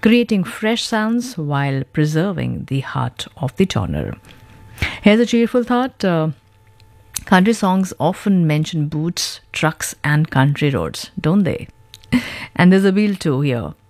creating fresh sounds while preserving the heart of the genre. Here's a cheerful thought. Country songs often mention boots, trucks, and country roads, don't they? And there's a wheel too here.